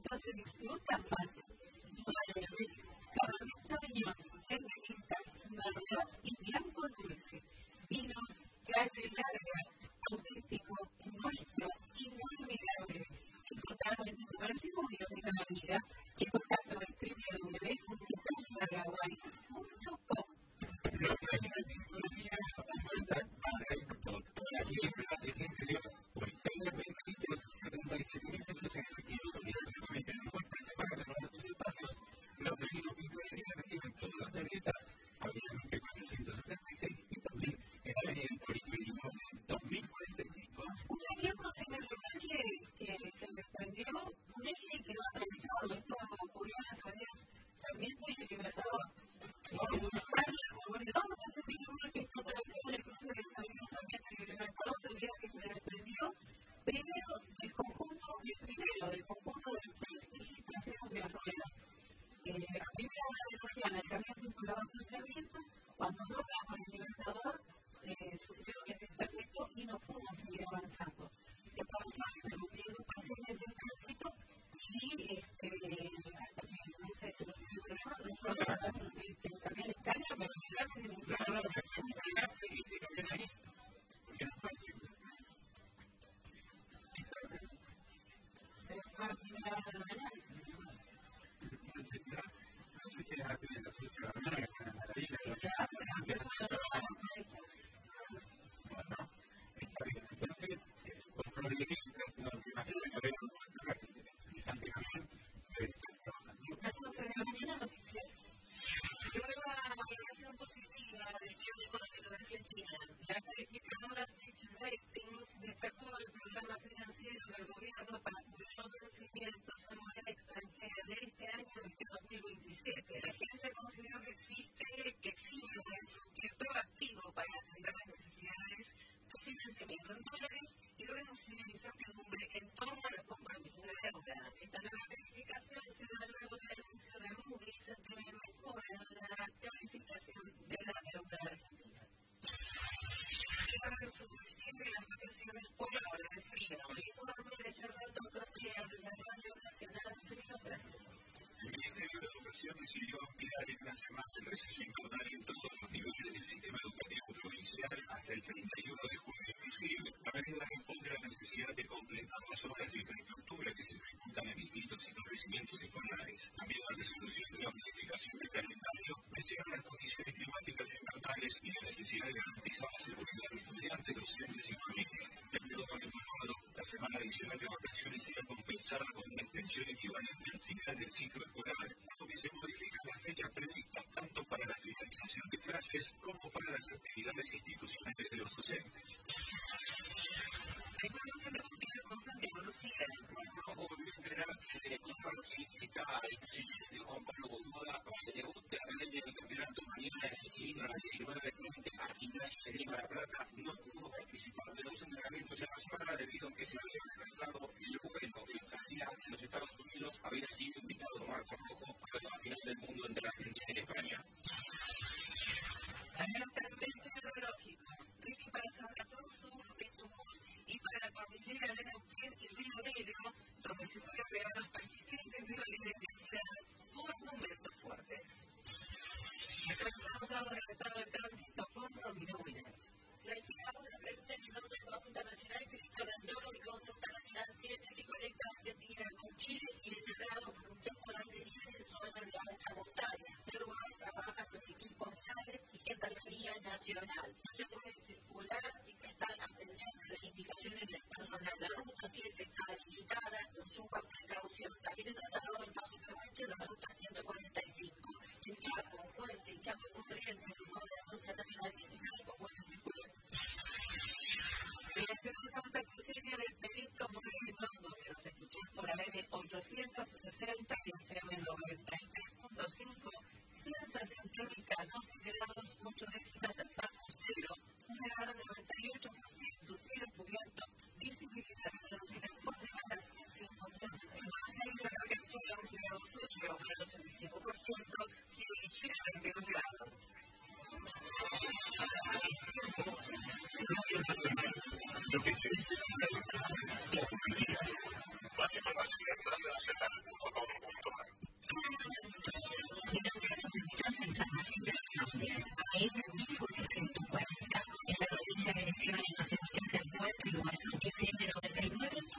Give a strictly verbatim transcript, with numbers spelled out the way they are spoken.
entonces disfrutan más. Cabernet Sauvignon, Hermelitas, Merlot y Blanco Dulce. Vinos Calle Larga, auténtico, nuestro, inolvidable. Encontrarlo en tu comercio móvil de cada vida. El contacto es doble u doble u doble u punto calle larga wines punto com. Se desprendió un eje que va atravesado. Esto ocurrió en las áreas también de Libertador. Bueno, no, se tiene uno que está atravesado en el cruce de los avenidas también de Libertador, todavía que se desprendió primero del conjunto, el primero del conjunto de los tres ejes traseros de las ruedas. Eh, a primera hora de la mañana, el camión circulaba por Sarmiento, cuando dobla por el Libertador, eh, sufrió el desperfecto y no pudo seguir avanzando. Avanzando, interrumpiendo parcialmente el tránsito y este, hasta que no se solucione el problema, no fue el camión en caña, pero finalmente iniciaron la carga y se cambian ahí. Porque no fue así. Pero fue a primera hora de la mañana. No sé si era a las ocho de la mañana, que era la liga, pero ya, bueno, está bien. Entonces, los delitos, no, imagino que no ven caso de la mañana noticias. Nueva valoración positiva del Club Económico de Argentina. La calificadora Fitch Ratings destacó el programa financiero del gobierno para cubrir los vencimientos en moneda extranjera de este año y de dos mil veintisiete. La agencia consideró que existe, que existe un enfoque proactivo para atender las necesidades de financiamiento en dólares y reducir la incertidumbre en torno a los compromisos de deuda. Esta nueva calificación se da luego del anuncio de Moody's de mejora en la calificación de la deuda argentina. Para el fútbol de las vacaciones por la hora de frío, el informe de Fernando Correa de la Radio Nacional de Geografía. El Ministerio de Educación decidió ampliar en una semana el receso invernal en todos los niveles del sistema educativo provincial hasta el treinta y uno de julio inclusive. La medida responde a la necesidad de completar las obras de infraestructura que se ejecutan en distintos establecimientos escolares. También la resolución de la planificación del calendario menciona las condiciones climáticas invernales y la necesidad de garantizar la seguridad de estudiantes, docentes y familias. De acuerdo con el informado, la semana adicional de vacaciones será compensada con una extensión equivalente al final del ciclo escolar, lo que se modifica las fechas previstas tanto para la finalización de clases como para las actividades institucionales de los docentes. La información de Montillo con Santiago Lucía. Bueno, volvió a entrenar el Juan significa el chileno de Juan Pablo Botola para el debut de la Academia del Campeonato mañana en el cilindro a las diecinueve frente a Gimnasia de Lima de la Plata. No pudo participar de los entrenamientos en la semana debido a que se había retrasado el juego de cantidad en los Estados Unidos. Había sido invitado a Marco Rojo para la final del mundo entre Argentina y España. Alerta meteorológica. Riesgo para Santa Cruz Sur de Chubut y para la cordillera de Neuquén y Río Negro, donde se pueden ver las persistentes niveles de actividad por momentos fuertes. Actualizamos ahora el estado de tránsito con Romino Williams. La equipa de la prensa en Mendoza en Conjunta Nacional, Cristo Landoro y Conjunta Nacional siete que conecta Argentina con Chile sigue cerrado por un temporal de nieve en zona de alta montaña. Pero bueno, trabajan los equipos locales y Gendarmería Nacional. No se puede circular y prestar atención a las indicaciones del personal. La ruta siete está habilitada, consuman precaución. También está cerrado el paso de la ruta ciento cuarenta y cinco. El Chaco, Puente y Chaco Corrientes, luego de la ruta nacional diecinueve con buena circulación. En la ciudad de Santa Cruz del Perito Moreno, donde nos escuchan por A M ochocientos sesenta y F M noventa y tres punto cinco, sensación térmica dos grados ocho décimas bajo cero, humedad noventa y ocho por ciento, cielo cubierto, visibilidad reducida por primadas en cinco por ciento. En Buenos Aires, la temperatura once grados ocho, grados veinticinco por ciento, cielo ligeramente nublado. Lo que te necesitas todo el día. Base para las